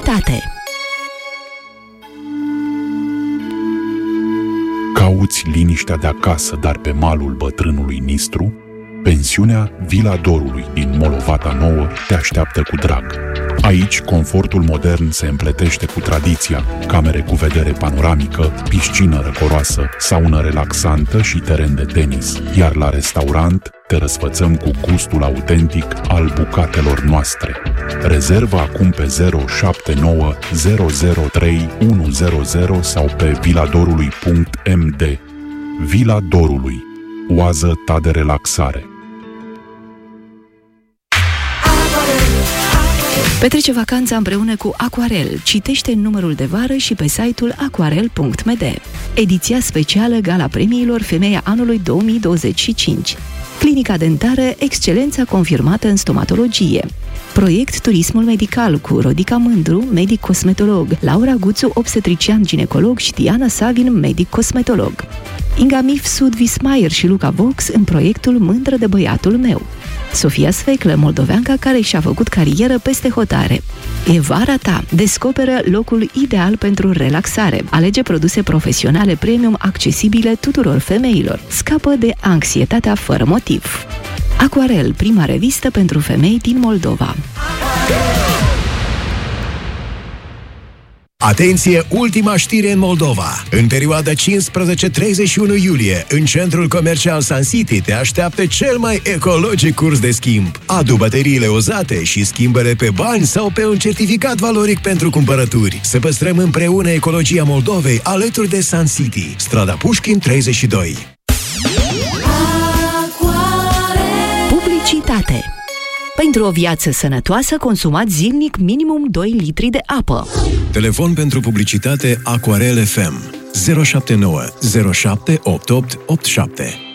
Publicitate. Cauți liniștea de acasă, dar pe malul bătrânului Nistru? Pensiunea Vila Dorului din Molovata Nouă te așteaptă cu drag. Aici, confortul modern se împletește cu tradiția, camere cu vedere panoramică, piscină răcoroasă, saună relaxantă și teren de tenis. Iar la restaurant te răsfățăm cu gustul autentic al bucatelor noastre. Rezervă acum pe 079 003 100 sau pe viladorului.md. Vila Dorului. Oază ta de relaxare. Petrece vacanța împreună cu Aquarel. Citește numărul de vară și pe site-ul aquarel.md. Ediția specială Gala Premiilor Femeia Anului 2025. Clinica dentară Excelența confirmată în stomatologie. Proiect Turismul Medical cu Rodica Mândru, medic cosmetolog, Laura Guțu, obstetrician ginecolog și Diana Savin, medic cosmetolog. Inga Mif, Sud Vismayer și Luca Vox în proiectul Mândră de băiatul meu. Sofia Sfeclă, moldoveanca care și-a făcut carieră peste hotare. E vara ta! Descoperă locul ideal pentru relaxare. Alege produse profesionale premium accesibile tuturor femeilor. Scapă de anxietatea fără motiv. Aquarel, prima revistă pentru femei din Moldova. Atenție, ultima știre în Moldova. În perioada 15-31 iulie, în centrul comercial Sun City te așteaptă cel mai ecologic curs de schimb. Adu bateriile uzate și schimbă-le pe bani sau pe un certificat valoric pentru cumpărături. Să păstrăm împreună ecologia Moldovei alături de Sun City, strada Pușkin 32. Publicitate. Pentru o viață sănătoasă, consumați zilnic minimum 2 litri de apă. Telefon pentru publicitate Aquarel FM 079 07 88 87.